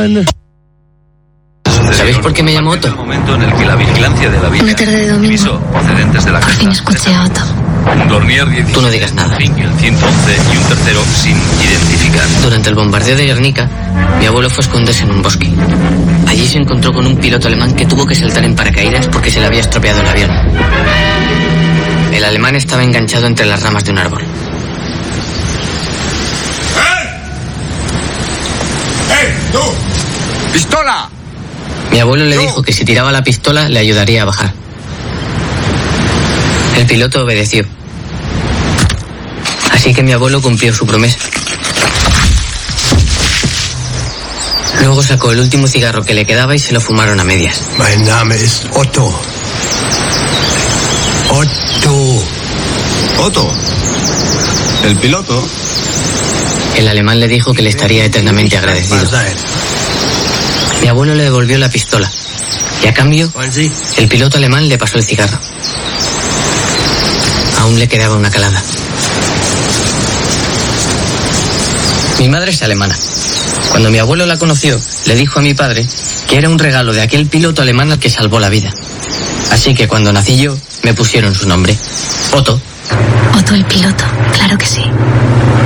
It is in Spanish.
everyone. ¿Sabéis por qué me llamo Otto? Momento en el que la vigilancia de la vida Una tarde de domingo, procedentes de la por fin escuché a Otto. Un Dornier 17, Tú no digas nada. el 111 y un tercero sin identificar. Durante el bombardeo de Guernica, mi abuelo fue a esconderse en un bosque. Allí se encontró con un piloto alemán que tuvo que saltar en paracaídas porque se le había estropeado el avión. El alemán estaba enganchado entre las ramas de un árbol. ¡Eh! ¡Tú! ¡Pistola! Mi abuelo le dijo que si tiraba la pistola le ayudaría a bajar. El piloto obedeció. Así que mi abuelo cumplió su promesa. Luego sacó el último cigarro que le quedaba y se lo fumaron a medias. Mi nombre es Otto. Otto. Otto, el piloto. El alemán le dijo que le estaría eternamente agradecido. Mi abuelo le devolvió la pistola y a cambio el piloto alemán le pasó el cigarro. Aún le quedaba una calada. Mi madre es alemana. Cuando mi abuelo la conoció, le dijo a mi padre que era un regalo de aquel piloto alemán al que salvó la vida. Así que cuando nací yo, me pusieron su nombre, Otto. Otto el piloto, claro que sí.